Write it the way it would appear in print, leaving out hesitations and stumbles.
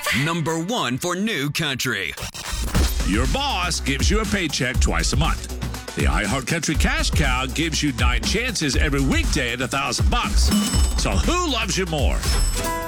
Number 1 for New Country. Your boss gives you a paycheck twice a month. The iHeart Country Cash Cow gives you 9 chances every weekday at $1,000. So who loves you more?